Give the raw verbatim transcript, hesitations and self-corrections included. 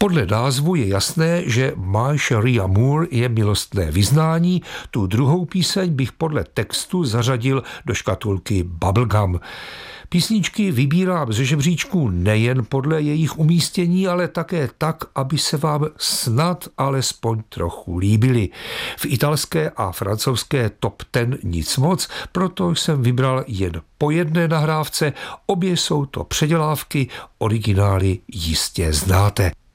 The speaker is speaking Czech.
Podle názvu je jasné, že My Sharia Moore je milostné vyznání, tu druhou píseň bych podle textu zařadil do škatulky Bubblegum. Písničky vybírám ze žebříčku nejen podle jejich umístění, ale také tak, aby se vám snad alespoň trochu líbily. V italské a francouzské top deset nic moc, proto jsem vybral jen po jedné nahrávce, obě jsou to předělávky, originály jistě znáte.